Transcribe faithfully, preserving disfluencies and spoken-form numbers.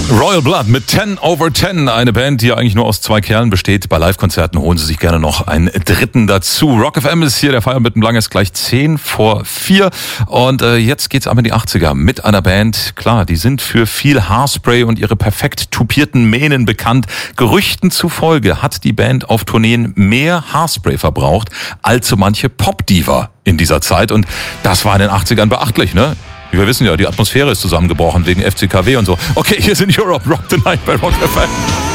Royal Blood mit ten over ten, eine Band, die ja eigentlich nur aus zwei Kerlen besteht. Bei Live-Konzerten holen sie sich gerne noch einen dritten dazu. Rock F M ist hier, der Feierabend mit dem Lang ist gleich zehn vor vier. Und äh, jetzt geht's ab in die achtziger mit einer Band. Klar, die sind für viel Haarspray und ihre perfekt tupierten Mähnen bekannt. Gerüchten zufolge hat die Band auf Tourneen mehr Haarspray verbraucht als so manche Pop-Diva in dieser Zeit. Und das war in den achtzigern beachtlich, ne? Wir wissen ja, die Atmosphäre ist zusammengebrochen wegen F C K W und so. Okay, hier sind Europe Rock the Night bei Rock F M.